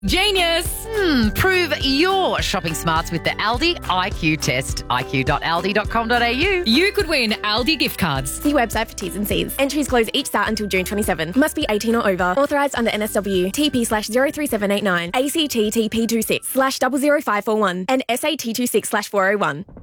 Genius! Prove your shopping smarts with the Aldi IQ test. iq.aldi.com.au. You could win Aldi gift cards. See website for T's and C's. Entries close each start until June 27. Must be 18 or over. Authorised under NSW. TP/03789. ACT TP26/00541 and SAT26/401.